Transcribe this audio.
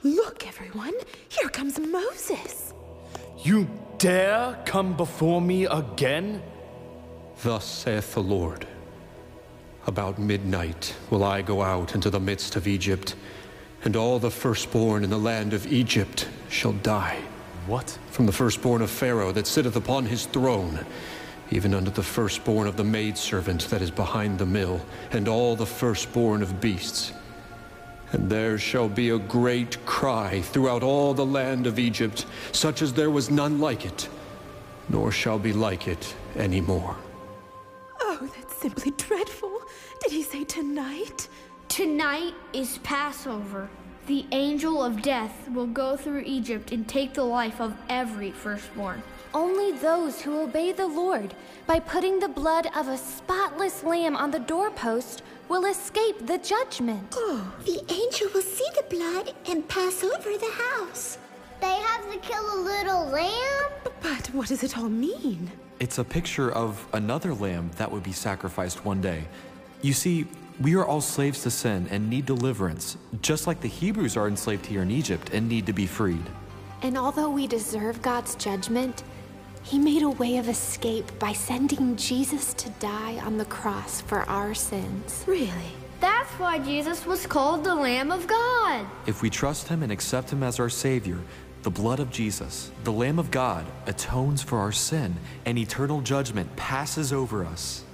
Look, everyone, here comes Moses. You dare come before me again? Thus saith the Lord, about midnight will I go out into the midst of Egypt, and all the firstborn in the land of Egypt shall die. What? From the firstborn of Pharaoh that sitteth upon his throne, even unto the firstborn of the maidservant that is behind the mill, and all the firstborn of beasts. And there shall be a great cry throughout all the land of Egypt, such as there was none like it, nor shall be like it any more. Oh, that's simply dreadful. Did he say tonight? Tonight is Passover. The angel of death will go through Egypt and take the life of every firstborn. Only those who obey the Lord by putting the blood of a spotless lamb on the doorpost will escape the judgment. Oh, the angel will see the blood and pass over the house. They have to kill a little lamb? But what does it all mean? It's a picture of another lamb that would be sacrificed one day. You see, we are all slaves to sin and need deliverance, just like the Hebrews are enslaved here in Egypt and need to be freed. And although we deserve God's judgment, He made a way of escape by sending Jesus to die on the cross for our sins. Really? That's why Jesus was called the Lamb of God. If we trust Him and accept Him as our Savior, the blood of Jesus, the Lamb of God, atones for our sin, and eternal judgment passes over us.